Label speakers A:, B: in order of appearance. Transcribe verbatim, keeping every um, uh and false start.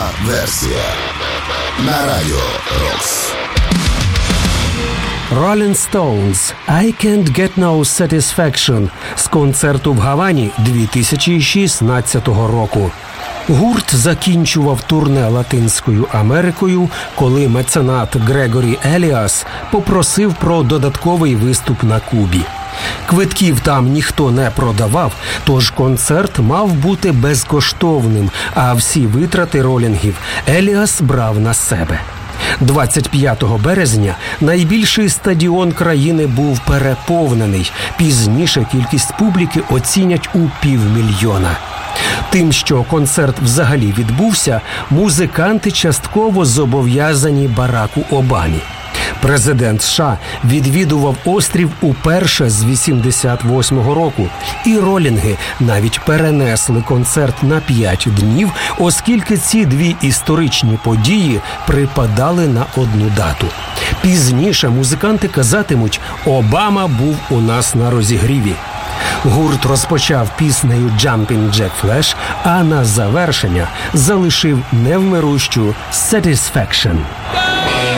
A: версія на Радіо Рокс.
B: Rolling Stones «I Can't Get No Satisfaction» з концерту в Гавані дві тисячі шістнадцятого року. Гурт закінчував турне Латинською Америкою, коли меценат Грегорі Еліас попросив про додатковий виступ на Кубі. Квитків там ніхто не продавав, тож концерт мав бути безкоштовним, а всі витрати ролінгів Еліас брав на себе. двадцять п'ятого березня найбільший стадіон країни був переповнений. Пізніше кількість публіки оцінять у півмільйона. Тим, що концерт взагалі відбувся, музиканти частково зобов'язані Бараку Обамі. Президент США відвідував острів уперше з вісімдесят восьмого року, і ролінги навіть перенесли концерт на п'ять днів, оскільки ці дві історичні події припадали на одну дату. Пізніше музиканти казатимуть «Обама був у нас на розігріві». Гурт розпочав піснею «Jumping Jack Flash», а на завершення залишив невмирущу «Satisfaction».